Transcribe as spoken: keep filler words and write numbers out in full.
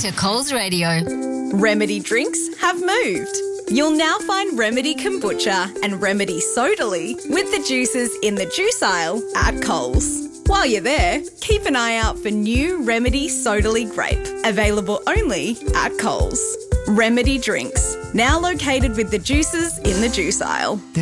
to Coles Radio. Remedy drinks have moved. You'll now find Remedy Kombucha and Remedy Sodally with the juices in the juice aisle at Coles. While you're there, keep an eye out for new Remedy Sodally Grape, available only at Coles. Remedy drinks, now located with the juices in the juice aisle.